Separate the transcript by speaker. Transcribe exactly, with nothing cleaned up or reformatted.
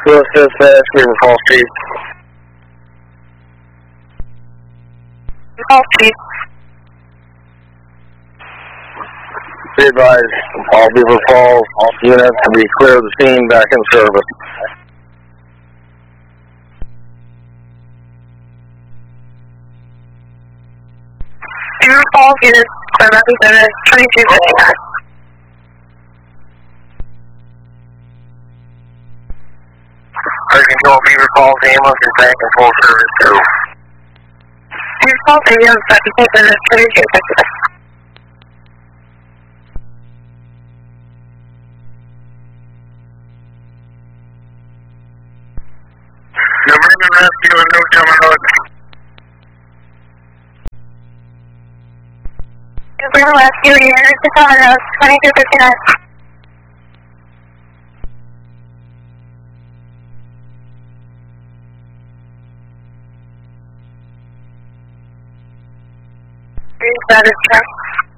Speaker 1: Rescue assist, uh, Beaver Falls, Chief.
Speaker 2: Falls, Chief.
Speaker 1: Be advised, all Beaver Falls all units to be clear of the scene, back in service.
Speaker 2: Beaver Falls units are represented twenty-two fifty-nine.
Speaker 1: Fire Control, Beaver Falls ambulance is back in full service too.
Speaker 2: Beaver Falls ambulance represented twenty-two fifty-nine.
Speaker 1: November Rescue and no terminology.
Speaker 2: November Rescue unit to Domino's twenty-two fifty-nine. That is correct.